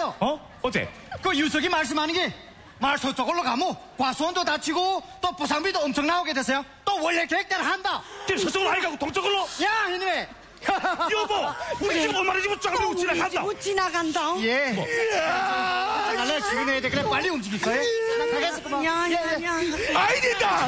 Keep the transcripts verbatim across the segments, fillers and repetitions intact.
알아요. 어? 어째? 그 유석이 말씀하는 게 말 서쪽으로 가면 과수원도 다치고 또 부상비도 엄청 나오게 됐어요. 또 원래 계획대로 한다. 지금 서쪽으로 아니가고 동쪽으로? 야, 이놈의. 여보, 우리 집 엄마를 집은 쫙 밀고 지나간다. 못 지나간다. 예. 뭐? 갈래 지근해야 돼. 그래 빨리 움직이세요. 난 가겠습니다. 야, 야, 야. 아이 된다.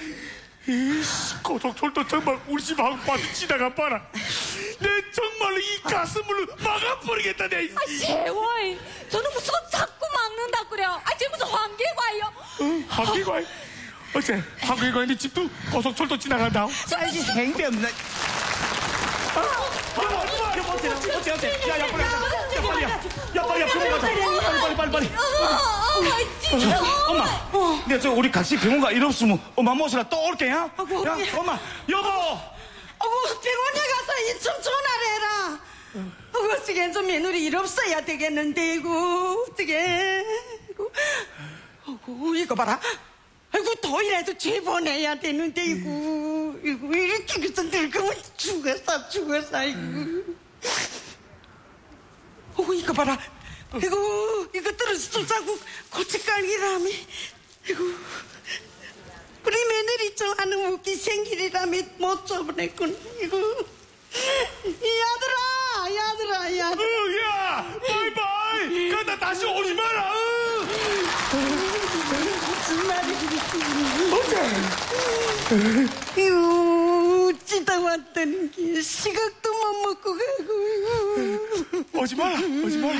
고속철도 정말 우리 집하고 봐도 지나가 봐라. 내 정말로 이 가슴을 막아버리겠다 내. 아, 세월. 저는 무슨 자꾸 막는다 그래요. 아, 지금 무슨 황계과예요? 응? 황계과이? 어째 황계과이 네 집도 고속철도 지나간다. 사이즈 행대 없네. 여보, 여보, 어째, 어째, 어째. 야, 야, 빨리, 야, 빨리, 야, 야, 빨리, 야, 병원 가자. 빨리, 빨리, 빨리, 빨리. 진짜. 엄마, 내가 저 우리 같이 병원 가 일 없으면 엄마 모시라 또 올게, 야. 아이고, 야, 언니. 엄마, 여보. 어구, 병원에 가서 이 좀 전화를 해라. 어구, 어떻게 좀 며느리 일 없어야 되겠는데, 이거, 어떻게. 어구, 이거 봐라. 아이고, 도이라도 죄보내야 되는데, 이거. 이거, 이렇게 그서 늙으면 죽었어, 죽었어, 이거. 어구, 이거 봐라. 이거, 이것들은 sul자고 고춧가루라며. 이거. 우리 며느리 좋아하는 웃기 생길이라며 못 줘보냈군. 이거. 이 아들아, 이 아들아, 이 아들아. 응, 야, 바이바이. 그러다 다시 오지 마라. 무슨 말이지? 이거, 찌다 왔다는 게 시각도 못 먹고 가고. 오지 마라, 오지 마라.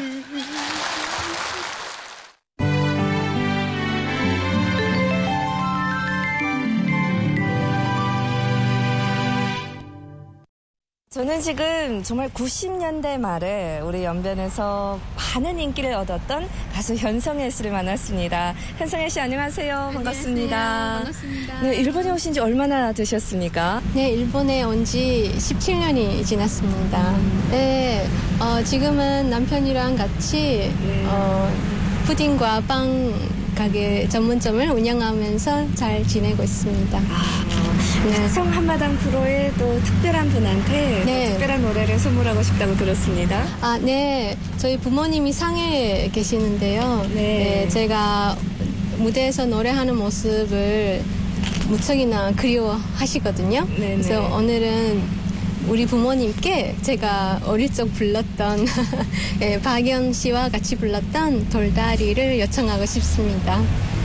저는 지금 정말 구십 년대 말에 우리 연변에서 많은 인기를 얻었던 가수 현성애 씨를 만났습니다. 현성애 씨 안녕하세요. 반갑습니다. 안녕하세요. 반갑습니다. 네, 일본에 오신 지 얼마나 되셨습니까? 네, 일본에 온 지 십칠 년이 지났습니다. 음. 네, 어, 지금은 남편이랑 같이 네. 어, 푸딩과 빵 가게 전문점을 운영하면서 잘 지내고 있습니다. 네. 성 한마당 프로의 또 특별한 분한테 네. 또 특별한 노래를 선물하고 싶다고 들었습니다. 아, 네. 저희 부모님이 상해에 계시는데요. 네. 네, 제가 무대에서 노래하는 모습을 무척이나 그리워하시거든요. 네네. 그래서 오늘은 우리 부모님께 제가 어릴 적 불렀던 예, 박영 씨와 같이 불렀던 돌다리를 요청하고 싶습니다.